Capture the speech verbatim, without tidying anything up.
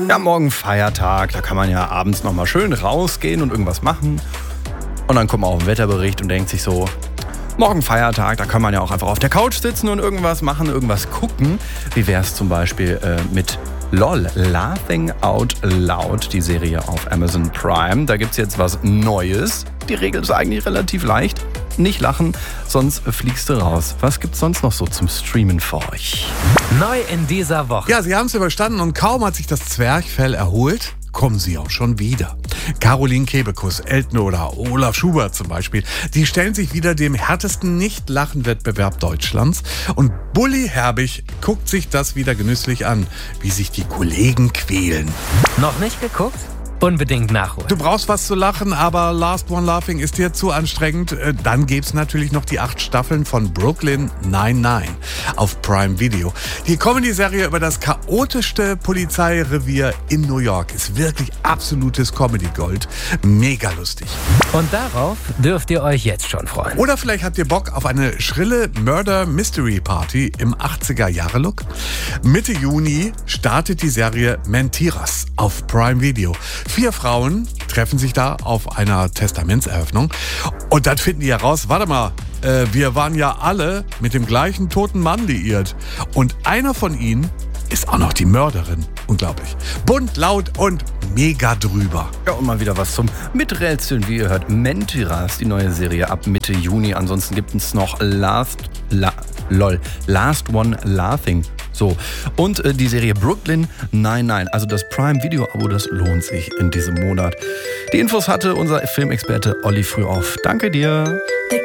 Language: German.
Ja, morgen Feiertag, da kann man ja abends nochmal schön rausgehen und irgendwas machen. Und dann kommt man auf den Wetterbericht und denkt sich so, morgen Feiertag, da kann man ja auch einfach auf der Couch sitzen und irgendwas machen, irgendwas gucken. Wie wäre es zum Beispiel äh, mit LOL, Laughing Out Loud, die Serie auf Amazon Prime. Da gibt es jetzt was Neues. Die Regel ist eigentlich relativ leicht. Nicht lachen, sonst fliegst du raus. Was gibt's sonst noch so zum Streamen für euch? Neu in dieser Woche. Ja, sie haben es überstanden und kaum hat sich das Zwerchfell erholt, kommen sie auch schon wieder. Caroline Kebekus, Elton oder Olaf Schubert zum Beispiel, die stellen sich wieder dem härtesten Nicht-Lachen-Wettbewerb Deutschlands. Und Bully Herbig guckt sich das wieder genüsslich an, wie sich die Kollegen quälen. Noch nicht geguckt? Unbedingt nachholen. Du brauchst was zu lachen, aber Last One Laughing ist dir zu anstrengend. Dann gäbe es natürlich noch die acht Staffeln von Brooklyn Nine-Nine auf Prime Video. Die Comedy-Serie über das chaotischste Polizeirevier in New York ist wirklich absolutes Comedy-Gold. Mega lustig. Und darauf dürft ihr euch jetzt schon freuen. Oder vielleicht habt ihr Bock auf eine schrille Murder-Mystery-Party im achtziger-Jahre-Look? Mitte Juni startet die Serie Mentiras auf Prime Video. Vier Frauen treffen sich da auf einer Testamentseröffnung und dann finden die heraus, warte mal, äh, wir waren ja alle mit dem gleichen toten Mann liiert und einer von ihnen ist auch noch die Mörderin. Unglaublich. Bunt, laut und mega drüber. Ja, und mal wieder was zum Miträtseln, wie ihr hört. Mentiras, die neue Serie ab Mitte Juni. Ansonsten gibt es noch Last, La, lol, Last One Laughing. So, und äh, die Serie Brooklyn Nine-Nine, also das Prime-Video-Abo, das lohnt sich in diesem Monat. Die Infos hatte unser Filmexperte Olli Frühauf. Danke dir.